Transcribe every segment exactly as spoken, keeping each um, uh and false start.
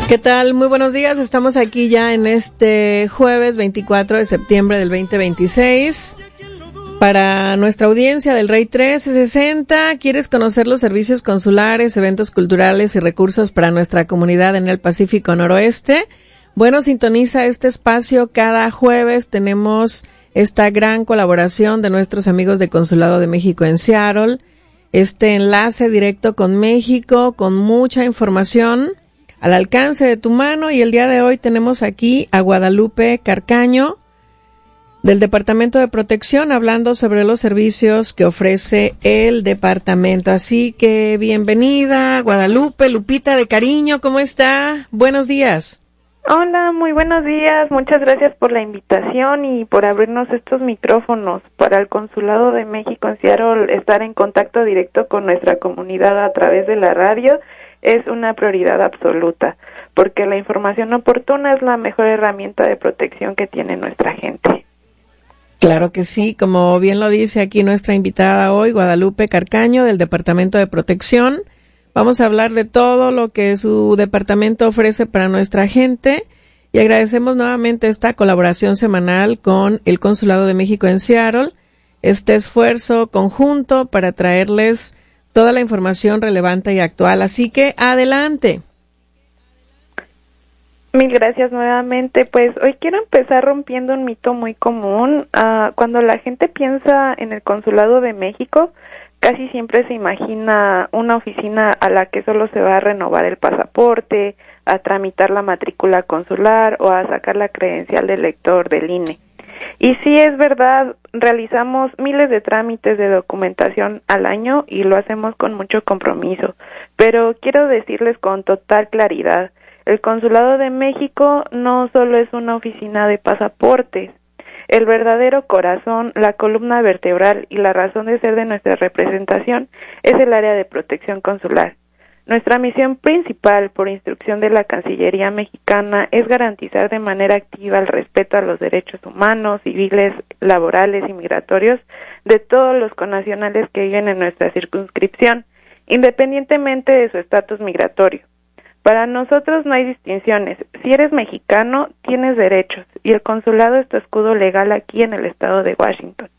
¿Qué tal? Muy buenos días. Estamos aquí ya en este jueves veinticuatro de septiembre del veinte veintiséis. Para nuestra audiencia del Rey trece sesenta, ¿quieres conocer los servicios consulares, eventos culturales y recursos para nuestra comunidad en el Pacífico Noroeste? Bueno, sintoniza este espacio cada jueves. Tenemos esta gran colaboración de nuestros amigos de Consulado de México en Seattle, este enlace directo con México, con mucha información al alcance de tu mano, y el día de hoy tenemos aquí a Guadalupe Carcaño del Departamento de Protección hablando sobre los servicios que ofrece el departamento. Así que bienvenida, Guadalupe. Lupita de cariño, ¿cómo está? Buenos días. Hola, muy buenos días. Muchas gracias por la invitación y por abrirnos estos micrófonos para el Consulado de México en Seattle. Estar en contacto directo con nuestra comunidad a través de la radio es una prioridad absoluta, porque la información oportuna es la mejor herramienta de protección que tiene nuestra gente. Claro que sí, como bien lo dice aquí nuestra invitada hoy, Guadalupe Carcaño, del Departamento de Protección. Vamos a hablar de todo lo que su departamento ofrece para nuestra gente, y agradecemos nuevamente esta colaboración semanal con el Consulado de México en Seattle, este esfuerzo conjunto para traerles toda la información relevante y actual. Así que adelante. Mil gracias nuevamente. Pues hoy quiero empezar rompiendo un mito muy común. Uh, cuando la gente piensa en el Consulado de México, casi siempre se imagina una oficina a la que solo se va a renovar el pasaporte, a tramitar la matrícula consular o a sacar la credencial del lector del I N E. Y sí, es verdad, realizamos miles de trámites de documentación al año y lo hacemos con mucho compromiso, pero quiero decirles con total claridad, el Consulado de México no solo es una oficina de pasaportes. El verdadero corazón, la columna vertebral y la razón de ser de nuestra representación es el área de protección consular. Nuestra misión principal, por instrucción de la Cancillería mexicana, es garantizar de manera activa el respeto a los derechos humanos, civiles, laborales y migratorios de todos los connacionales que viven en nuestra circunscripción, independientemente de su estatus migratorio. Para nosotros no hay distinciones. Si eres mexicano, tienes derechos, y el consulado es tu escudo legal aquí en el estado de Washington.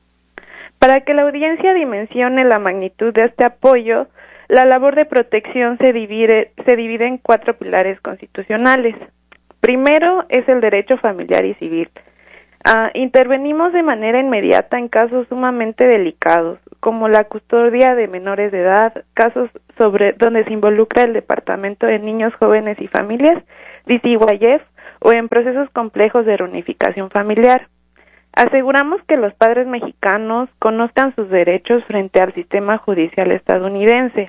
Para que la audiencia dimensione la magnitud de este apoyo, la labor de protección se divide, se divide en cuatro pilares constitucionales. Primero es el derecho familiar y civil. Uh, intervenimos de manera inmediata en casos sumamente delicados, como la custodia de menores de edad, casos sobre donde se involucra el Departamento de Niños, Jóvenes y Familias, D C Y F, o en procesos complejos de reunificación familiar. Aseguramos que los padres mexicanos conozcan sus derechos frente al sistema judicial estadounidense.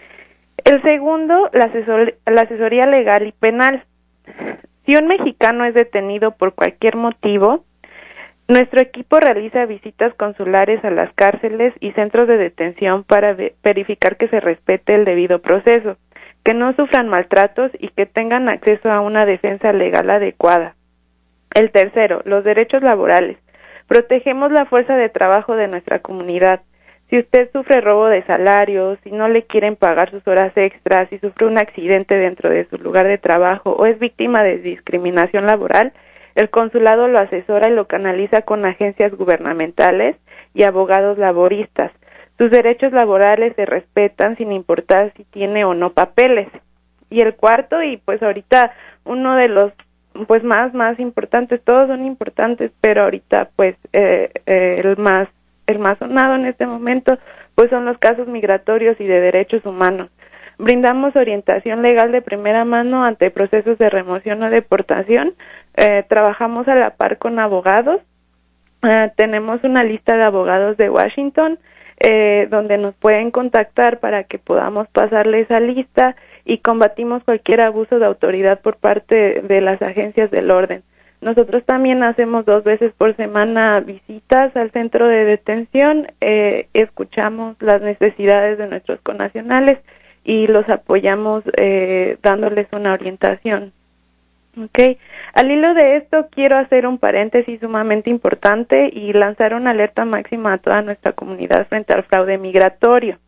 El segundo, la, asesor, la asesoría legal y penal. Si un mexicano es detenido por cualquier motivo, nuestro equipo realiza visitas consulares a las cárceles y centros de detención para verificar que se respete el debido proceso, que no sufran maltratos y que tengan acceso a una defensa legal adecuada. El tercero, los derechos laborales. Protegemos la fuerza de trabajo de nuestra comunidad. Si usted sufre robo de salarios, si no le quieren pagar sus horas extras, si sufre un accidente dentro de su lugar de trabajo o es víctima de discriminación laboral, el consulado lo asesora y lo canaliza con agencias gubernamentales y abogados laboristas. Sus derechos laborales se respetan sin importar si tiene o no papeles. Y el cuarto, y pues ahorita uno de los pues más más importantes, todos son importantes, pero ahorita pues eh, eh, el más el más sonado en este momento pues son los casos migratorios y de derechos humanos. Brindamos orientación legal de primera mano ante procesos de remoción o deportación. Eh, trabajamos a la par con abogados. Eh, tenemos una lista de abogados de Washington eh, donde nos pueden contactar para que podamos pasarle esa lista, y combatimos cualquier abuso de autoridad por parte de las agencias del orden. Nosotros también hacemos dos veces por semana visitas al centro de detención, eh, escuchamos las necesidades de nuestros connacionales y los apoyamos eh, dándoles una orientación. Okay. Al hilo de esto, quiero hacer un paréntesis sumamente importante y lanzar una alerta máxima a toda nuestra comunidad frente al fraude migratorio.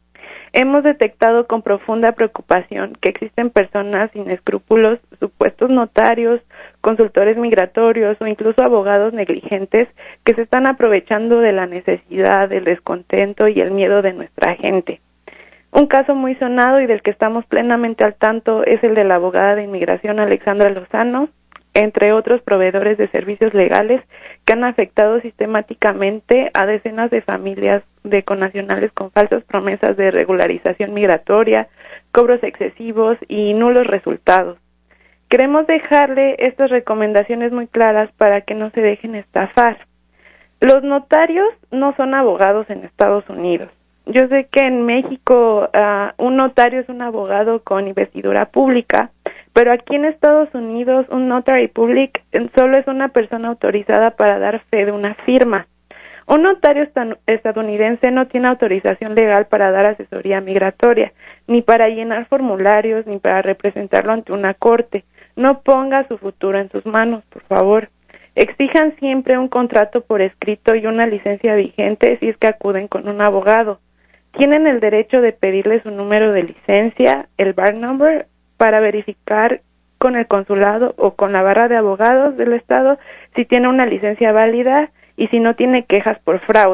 Hemos detectado con profunda preocupación que existen personas sin escrúpulos, supuestos notarios, consultores migratorios o incluso abogados negligentes que se están aprovechando de la necesidad, del descontento y el miedo de nuestra gente. Un caso muy sonado y del que estamos plenamente al tanto es el de la abogada de inmigración Alexandra Lozano, entre otros proveedores de servicios legales que han afectado sistemáticamente a decenas de familias de connacionales con falsas promesas de regularización migratoria, cobros excesivos y nulos resultados. Queremos dejarle estas recomendaciones muy claras para que no se dejen estafar. Los notarios no son abogados en Estados Unidos. Yo sé que en México uh, un notario es un abogado con investidura pública, pero aquí en Estados Unidos un notary public solo es una persona autorizada para dar fe de una firma. Un notario estadounidense no tiene autorización legal para dar asesoría migratoria, ni para llenar formularios, ni para representarlo ante una corte. No ponga su futuro en sus manos, por favor. Exijan siempre un contrato por escrito y una licencia vigente si es que acuden con un abogado. Tienen el derecho de pedirle su número de licencia, el bar number, para verificar con el consulado o con la barra de abogados del estado si tiene una licencia válida y si no tiene quejas por fraude.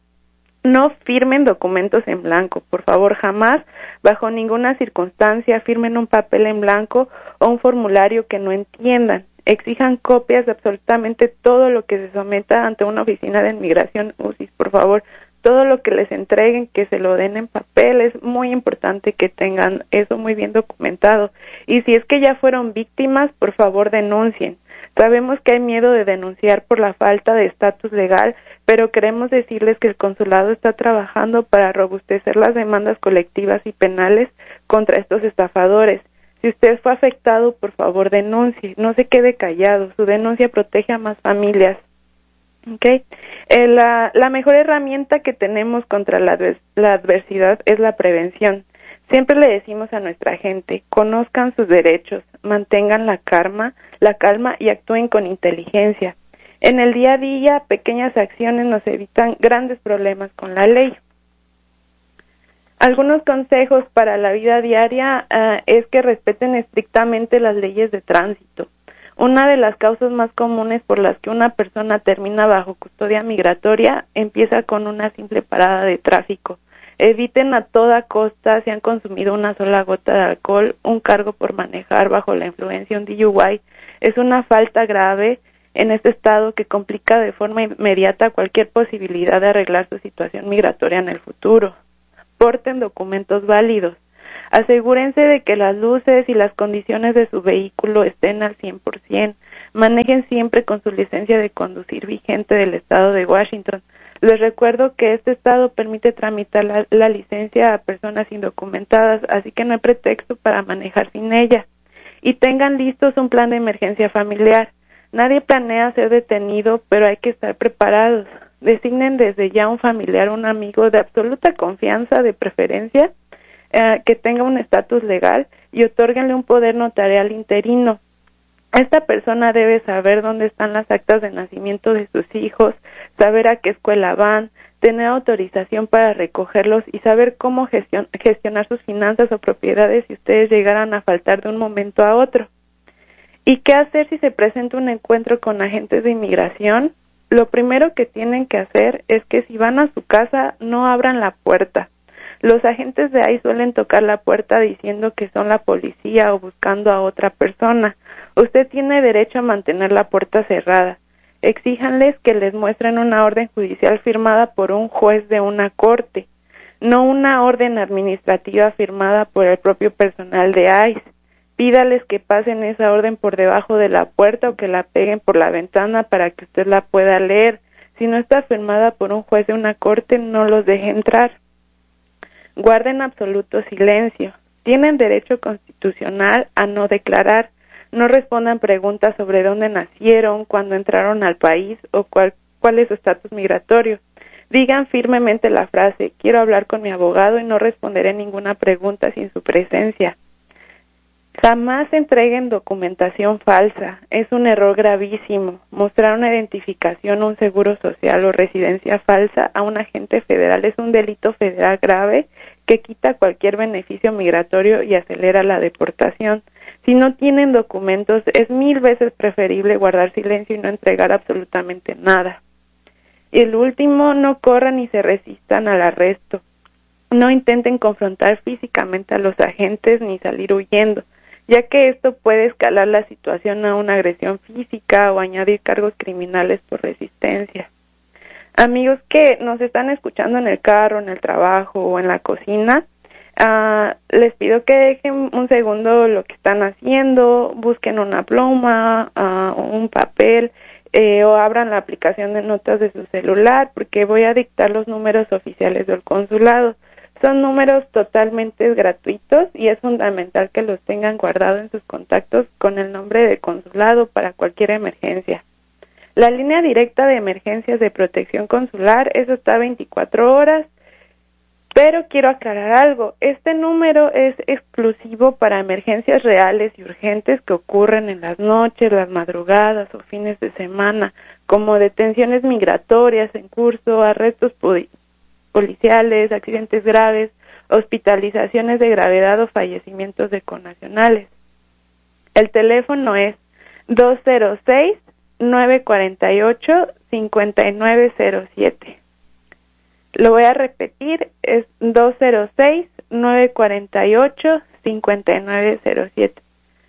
No firmen documentos en blanco, por favor, jamás, bajo ninguna circunstancia, firmen un papel en blanco o un formulario que no entiendan. Exijan copias de absolutamente todo lo que se someta ante una oficina de inmigración U C I S, por favor. Todo lo que les entreguen, que se lo den en papel, es muy importante que tengan eso muy bien documentado. Y si es que ya fueron víctimas, por favor denuncien. Sabemos que hay miedo de denunciar por la falta de estatus legal, pero queremos decirles que el consulado está trabajando para robustecer las demandas colectivas y penales contra estos estafadores. Si usted fue afectado, por favor denuncie, no se quede callado, su denuncia protege a más familias. Okay. Eh, la, la mejor herramienta que tenemos contra la, la adversidad es la prevención. Siempre le decimos a nuestra gente, conozcan sus derechos, mantengan la calma, la calma y actúen con inteligencia. En el día a día, pequeñas acciones nos evitan grandes problemas con la ley. Algunos consejos para la vida diaria uh, es que respeten estrictamente las leyes de tránsito. Una de las causas más comunes por las que una persona termina bajo custodia migratoria empieza con una simple parada de tráfico. Eviten a toda costa, si han consumido una sola gota de alcohol, un cargo por manejar bajo la influencia, un D U I. Es una falta grave en este estado que complica de forma inmediata cualquier posibilidad de arreglar su situación migratoria en el futuro. Porten documentos válidos. Asegúrense de que las luces y las condiciones de su vehículo estén al cien por ciento. Manejen siempre con su licencia de conducir vigente del estado de Washington. Les recuerdo que este estado permite tramitar la, la licencia a personas indocumentadas, así que no hay pretexto para manejar sin ella. Y tengan listos un plan de emergencia familiar. Nadie planea ser detenido, pero hay que estar preparados. Designen desde ya un familiar, un amigo de absoluta confianza, de preferencia, Eh, que tenga un estatus legal y otórguenle un poder notarial interino. Esta persona debe saber dónde están las actas de nacimiento de sus hijos, saber a qué escuela van, tener autorización para recogerlos y saber cómo gestion- gestionar sus finanzas o propiedades si ustedes llegaran a faltar de un momento a otro. ¿Y qué hacer si se presenta un encuentro con agentes de inmigración? Lo primero que tienen que hacer es que si van a su casa no abran la puerta. Los agentes de ahí suelen tocar la puerta diciendo que son la policía o buscando a otra persona. Usted tiene derecho a mantener la puerta cerrada. Exíjanles que les muestren una orden judicial firmada por un juez de una corte, no una orden administrativa firmada por el propio personal de I C E. Pídales que pasen esa orden por debajo de la puerta o que la peguen por la ventana para que usted la pueda leer. Si no está firmada por un juez de una corte, no los deje entrar. Guarden absoluto silencio. Tienen derecho constitucional a no declarar. No respondan preguntas sobre dónde nacieron, cuándo entraron al país o cuál, cuál es su estatus migratorio. Digan firmemente la frase, quiero hablar con mi abogado y no responderé ninguna pregunta sin su presencia. Jamás entreguen documentación falsa. Es un error gravísimo. Mostrar una identificación, un seguro social o residencia falsa a un agente federal es un delito federal grave que quita cualquier beneficio migratorio y acelera la deportación. Si no tienen documentos, es mil veces preferible guardar silencio y no entregar absolutamente nada. Y el último, no corran ni se resistan al arresto. No intenten confrontar físicamente a los agentes ni salir huyendo, ya que esto puede escalar la situación a una agresión física o añadir cargos criminales por resistencia. Amigos que nos están escuchando en el carro, en el trabajo o en la cocina, uh, les pido que dejen un segundo lo que están haciendo, busquen una pluma uh, o un papel eh, o abran la aplicación de notas de su celular, porque voy a dictar los números oficiales del consulado. Son números totalmente gratuitos y es fundamental que los tengan guardados en sus contactos con el nombre de consulado para cualquier emergencia. La línea directa de emergencias de protección consular, eso está veinticuatro horas, pero quiero aclarar algo. Este número es exclusivo para emergencias reales y urgentes que ocurren en las noches, las madrugadas o fines de semana, como detenciones migratorias en curso, arrestos públicos, policiales, accidentes graves, hospitalizaciones de gravedad o fallecimientos de connacionales. El teléfono es dos cero seis, nueve cuatro ocho, cinco nueve cero siete. Lo voy a repetir, es dos cero seis, nueve cuatro ocho, cinco nueve cero siete.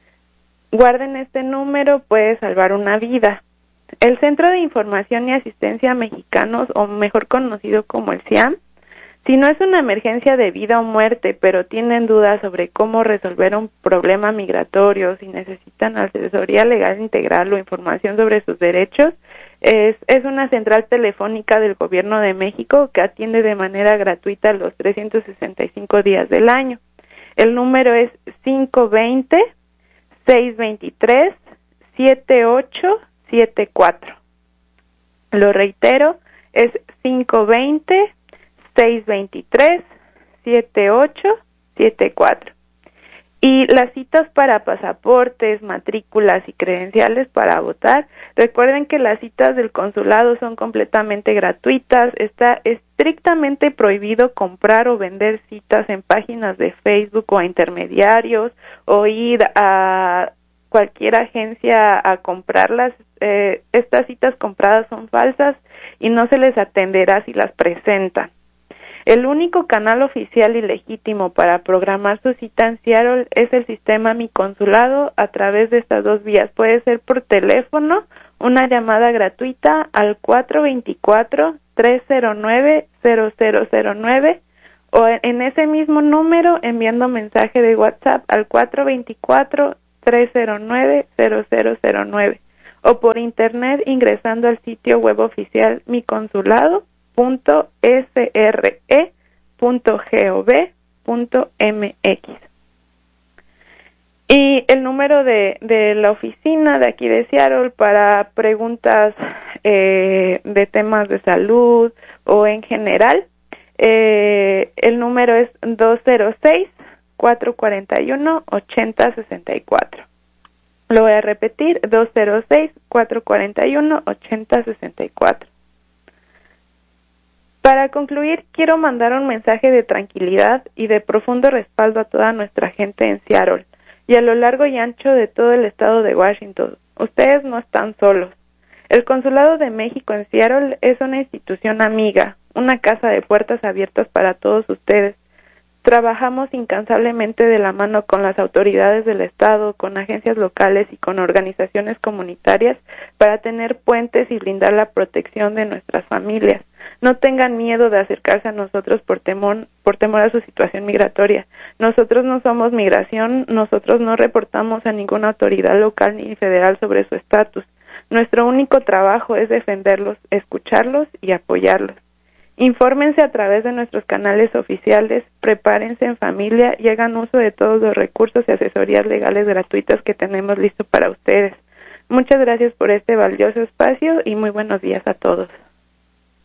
Guarden este número, puede salvar una vida. El Centro de Información y Asistencia Mexicanos, o mejor conocido como el C I A M, si no es una emergencia de vida o muerte, pero tienen dudas sobre cómo resolver un problema migratorio, si necesitan asesoría legal integral o información sobre sus derechos, es, es una central telefónica del Gobierno de México que atiende de manera gratuita los trescientos sesenta y cinco días del año. El número es cinco dos cero, seis dos tres, siete ocho siete cuatro. Lo reitero, es cinco dos cero, seis dos tres, siete ocho siete cuatro. Y las citas para pasaportes, matrículas y credenciales para votar, recuerden que las citas del consulado son completamente gratuitas. Está estrictamente prohibido comprar o vender citas en páginas de Facebook o a intermediarios o ir a cualquier agencia a comprarlas. Eh, estas citas compradas son falsas y no se les atenderá si las presentan. El único canal oficial y legítimo para programar su cita en Seattle es el sistema Mi Consulado a través de estas dos vías. Puede ser por teléfono, una llamada gratuita al cuatro dos cuatro, tres cero nueve, cero cero cero nueve o en ese mismo número enviando mensaje de WhatsApp al cuatro dos cuatro, tres cero nueve, cero cero cero nueve o por internet ingresando al sitio web oficial mi consulado punto s r e punto gov punto m x. Y el número de, de la oficina de aquí de Seattle para preguntas eh, de temas de salud o en general, eh, el número es dos cero seis, cuatro cuatro uno, ocho cero seis cuatro. Lo voy a repetir, dos cero seis, cuatro cuatro uno, ocho cero seis cuatro. Para concluir, quiero mandar un mensaje de tranquilidad y de profundo respaldo a toda nuestra gente en Seattle y a lo largo y ancho de todo el estado de Washington. Ustedes no están solos. El Consulado de México en Seattle es una institución amiga, una casa de puertas abiertas para todos ustedes. Trabajamos incansablemente de la mano con las autoridades del estado, con agencias locales y con organizaciones comunitarias para tener puentes y brindar la protección de nuestras familias. No tengan miedo de acercarse a nosotros por temor, por temor a su situación migratoria. Nosotros no somos migración, nosotros no reportamos a ninguna autoridad local ni federal sobre su estatus. Nuestro único trabajo es defenderlos, escucharlos y apoyarlos. Infórmense a través de nuestros canales oficiales, prepárense en familia y hagan uso de todos los recursos y asesorías legales gratuitas que tenemos listo para ustedes. Muchas gracias por este valioso espacio y muy buenos días a todos.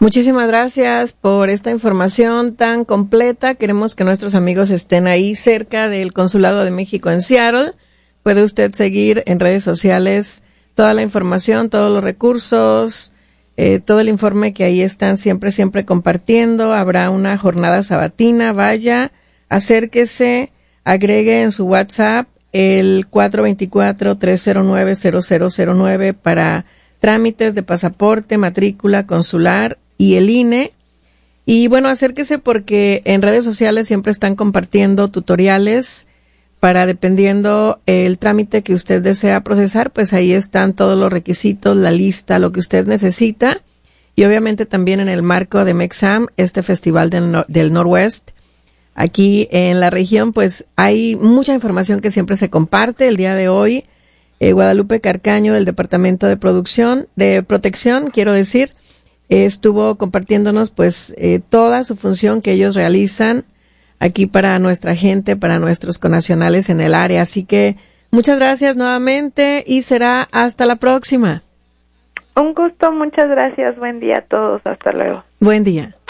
Muchísimas gracias por esta información tan completa. Queremos que nuestros amigos estén ahí cerca del Consulado de México en Seattle. Puede usted seguir en redes sociales toda la información, todos los recursos, eh, todo el informe que ahí están siempre, siempre compartiendo. Habrá una jornada sabatina. Vaya, acérquese, agregue en su WhatsApp el cuatro dos cuatro, tres cero nueve, cero cero cero nueve para trámites de pasaporte, matrícula, consular y el I N E. Y bueno, acérquese porque en redes sociales siempre están compartiendo tutoriales para, dependiendo el trámite que usted desea procesar, pues ahí están todos los requisitos, la lista, lo que usted necesita. Y obviamente también en el marco de MEXAM, este Festival del, Nor- del Northwest, aquí en la región, pues hay mucha información que siempre se comparte. El día de hoy, eh, Guadalupe Carcaño, del Departamento de Producción, de Protección, quiero decir, eh, estuvo compartiéndonos pues eh, toda su función que ellos realizan aquí para nuestra gente, para nuestros connacionales en el área. Así que muchas gracias nuevamente y será hasta la próxima. Un gusto, muchas gracias. Buen día a todos. Hasta luego. Buen día.